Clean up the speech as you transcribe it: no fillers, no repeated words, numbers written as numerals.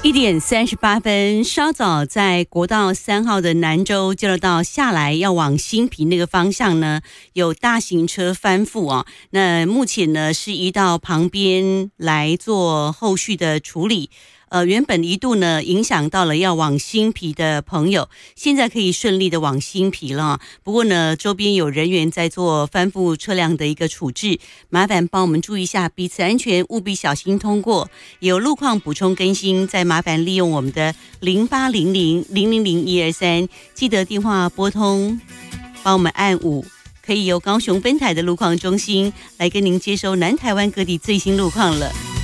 1:38，稍早在国道3号的南州交流道下来要往新皮那个方向呢，有大型车翻覆啊。那目前呢是移到旁边来做后续的处理。原本一度呢影响到了要往新皮的朋友，现在可以顺利的往新皮了。不过呢，周边有人员在做翻覆车辆的一个处置，麻烦帮我们注意一下，彼此安全，务必小心通过。有路况补充更新，再麻烦利用我们的0800000123，记得电话拨通，帮我们按5，可以由高雄分台的路况中心来跟您接收南台湾各地最新路况了。